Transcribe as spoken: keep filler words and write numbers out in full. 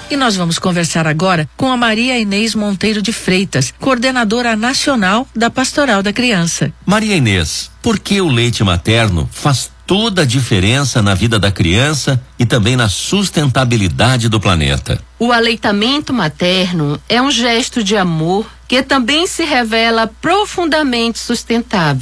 E nós vamos conversar agora com a Maria Inês Monteiro de Freitas, coordenadora nacional da Pastoral da Criança. Maria Inês, por que o leite materno faz toda a diferença na vida da criança e também na sustentabilidade do planeta? O aleitamento materno é um gesto de amor que também se revela profundamente sustentável.